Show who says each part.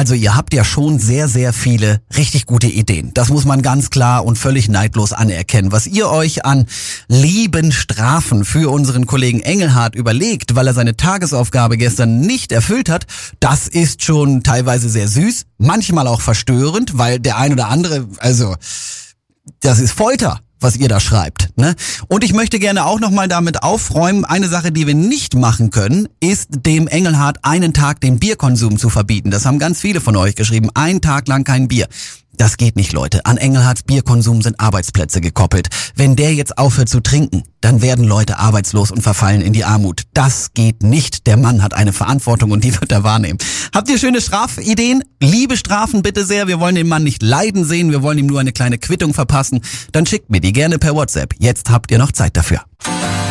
Speaker 1: Also ihr habt ja schon sehr, sehr viele richtig gute Ideen. Das muss man ganz klar und völlig neidlos anerkennen. Was ihr euch an lieben Strafen für unseren Kollegen Engelhardt überlegt, weil er seine Tagesaufgabe gestern nicht erfüllt hat, das ist schon teilweise sehr süß, manchmal auch verstörend, weil der ein oder andere, also das ist Folter, was ihr da schreibt, ne? Und ich möchte gerne auch nochmal damit aufräumen, eine Sache, die wir nicht machen können, ist dem Engelhardt einen Tag den Bierkonsum zu verbieten. Das haben ganz viele von euch geschrieben, einen Tag lang kein Bier. Das geht nicht, Leute. An Engelhardts Bierkonsum sind Arbeitsplätze gekoppelt. Wenn der jetzt aufhört zu trinken, dann werden Leute arbeitslos und verfallen in die Armut. Das geht nicht. Der Mann hat eine Verantwortung und die wird er wahrnehmen. Habt ihr schöne Strafideen? Liebe Strafen bitte sehr. Wir wollen den Mann nicht leiden sehen. Wir wollen ihm nur eine kleine Quittung verpassen. Dann schickt mir die gerne per WhatsApp. Jetzt habt ihr noch Zeit dafür.